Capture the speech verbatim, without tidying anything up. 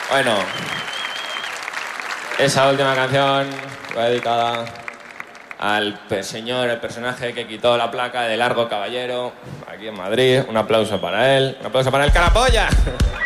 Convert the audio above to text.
Bueno, esa última canción va dedicada al señor, el personaje que quitó la placa de Largo Caballero aquí en Madrid. Un aplauso para él. Un aplauso para el Carapolla.